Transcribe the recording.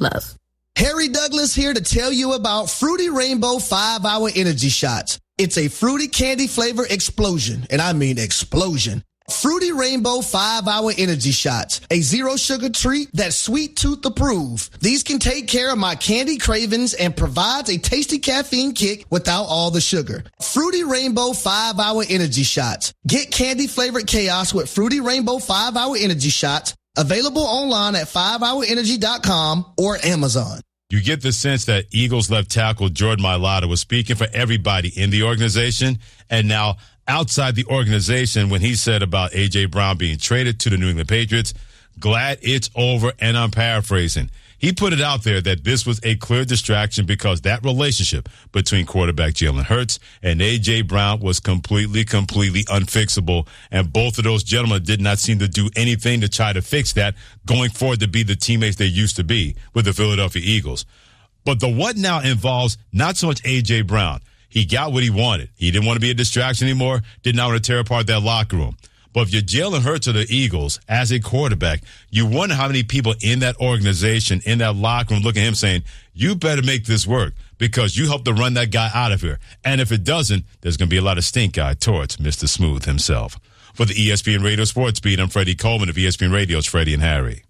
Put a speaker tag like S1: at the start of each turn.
S1: mess.
S2: Harry Douglas here to tell you about Fruity Rainbow 5-Hour Energy Shots. It's a fruity candy flavor explosion, and I mean explosion. Fruity Rainbow 5-Hour Energy Shots, a zero sugar treat that's sweet tooth approved. These can take care of my candy cravings and provides a tasty caffeine kick without all the sugar. Fruity Rainbow 5-Hour Energy Shots. Get candy flavored chaos with Fruity Rainbow 5-Hour Energy Shots. Available online at 5hourenergy.com or Amazon.
S3: You get the sense that Eagles left tackle Jordan Mailata was speaking for everybody in the organization and now outside the organization when he said about A.J. Brown being traded to the New England Patriots, glad it's over, and I'm paraphrasing. He put it out there that this was a clear distraction because that relationship between quarterback Jalen Hurts and A.J. Brown was completely unfixable, and both of those gentlemen did not seem to do anything to try to fix that going forward to be the teammates they used to be with the Philadelphia Eagles. But the what now involves not so much A.J. Brown. He got what he wanted. He didn't want to be a distraction anymore, did not want to tear apart that locker room. But if you're Jalen Hurts of the Eagles as a quarterback, you wonder how many people in that organization, in that locker room, look at him saying, you better make this work because you helped to run that guy out of here. And if it doesn't, there's going to be a lot of stink eye towards Mr. Smooth himself. For the ESPN Radio Sports Beat, I'm Freddie Coleman of ESPN Radio's Freddie and Harry.